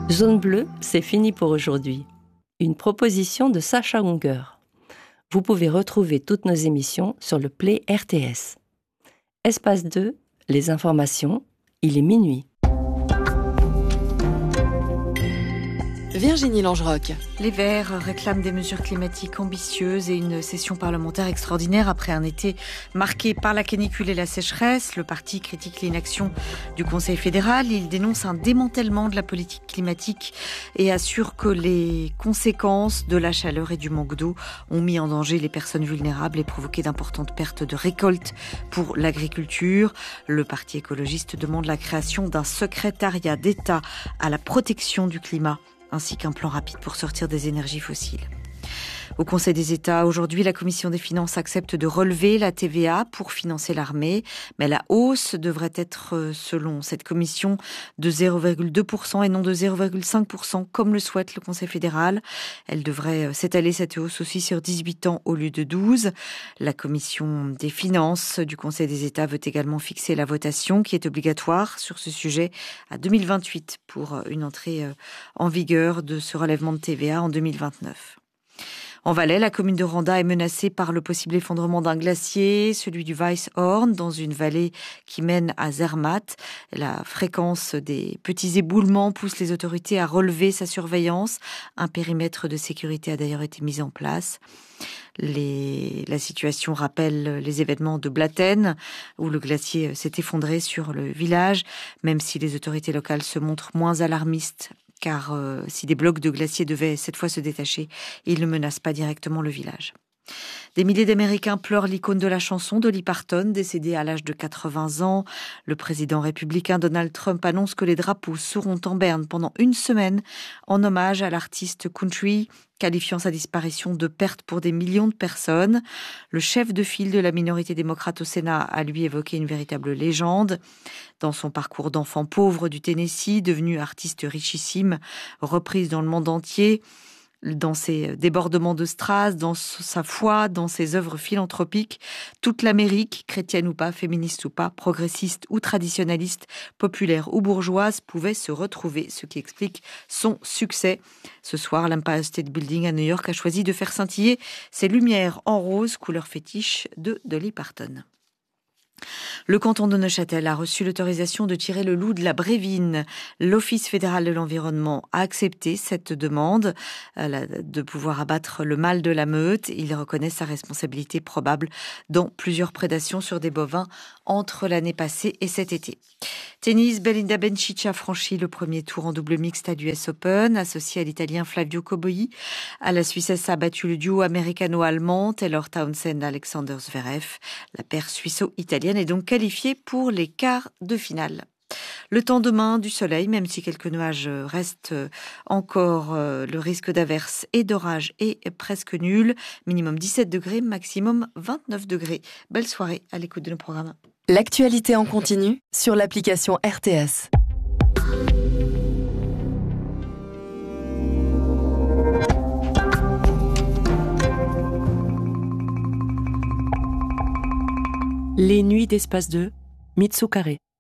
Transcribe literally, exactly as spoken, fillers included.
Zone bleue, c'est fini pour aujourd'hui. Une proposition de Sacha Unger. Vous pouvez retrouver toutes nos émissions sur le Play R T S. Espace deux, les informations, il est minuit. Virginie Langeroc. Les Verts réclament des mesures climatiques ambitieuses et une session parlementaire extraordinaire après un été marqué par la canicule et la sécheresse. Le parti critique l'inaction du Conseil fédéral. Il dénonce un démantèlement de la politique climatique et assure que les conséquences de la chaleur et du manque d'eau ont mis en danger les personnes vulnérables et provoqué d'importantes pertes de récoltes pour l'agriculture. Le parti écologiste demande la création d'un secrétariat d'État à la protection du climat, ainsi qu'un plan rapide pour sortir des énergies fossiles. Au Conseil des États, aujourd'hui, la Commission des finances accepte de relever la T V A pour financer l'armée, mais la hausse devrait être, selon cette commission, de zéro virgule deux pour cent et non de zéro virgule cinq pour cent, comme le souhaite le Conseil fédéral. Elle devrait s'étaler, cette hausse aussi, sur dix-huit ans au lieu de douze. La Commission des finances du Conseil des États veut également fixer la votation, qui est obligatoire sur ce sujet, à deux mille vingt-huit pour une entrée en vigueur de ce relèvement de T V A en deux mille vingt-neuf. En Valais, la commune de Randa est menacée par le possible effondrement d'un glacier, celui du Weisshorn, dans une vallée qui mène à Zermatt. La fréquence des petits éboulements pousse les autorités à relever sa surveillance. Un périmètre de sécurité a d'ailleurs été mis en place. Les... La situation rappelle les événements de Blatten, où le glacier s'est effondré sur le village, même si les autorités locales se montrent moins alarmistes. Car euh, si des blocs de glaciers devaient cette fois se détacher, ils ne menacent pas directement le village. Des milliers d'Américains pleurent l'icône de la chanson, Dolly Parton, décédée à l'âge de quatre-vingts ans. Le président républicain Donald Trump annonce que les drapeaux seront en berne pendant une semaine en hommage à l'artiste country, qualifiant sa disparition de perte pour des millions de personnes. Le chef de file de la minorité démocrate au Sénat a lui évoqué une véritable légende. Dans son parcours d'enfant pauvre du Tennessee, devenu artiste richissime, reprise dans le monde entier, dans ses débordements de strass, dans sa foi, dans ses œuvres philanthropiques, toute l'Amérique, chrétienne ou pas, féministe ou pas, progressiste ou traditionnaliste, populaire ou bourgeoise, pouvait se retrouver, ce qui explique son succès. Ce soir, l'Empire State Building à New York a choisi de faire scintiller ses lumières en rose, couleur fétiche de Dolly Parton. Le canton de Neuchâtel a reçu l'autorisation de tirer le loup de la Brévine. L'Office fédéral de l'environnement a accepté cette demande de pouvoir abattre le mâle de la meute. Il reconnaît sa responsabilité probable dans plusieurs prédations sur des bovins entre l'année passée et cet été. Tennis, Belinda Bencic a franchi le premier tour en double mixte à l'U S Open, associé à l'Italien Flavio Cobolli. À la Suissesse a battu le duo américano-allemand Taylor Townsend et Alexander Zverev. La paire suisse-italienne est donc qualifiée pour les quarts de finale. Le temps demain, du soleil, même si quelques nuages restent encore, le risque d'averse et d'orage est presque nul. Minimum dix-sept degrés, maximum vingt-neuf degrés. Belle soirée à l'écoute de nos programmes. L'actualité en continu sur l'application R T S. Les nuits d'Espace deux, Mitsu Carré.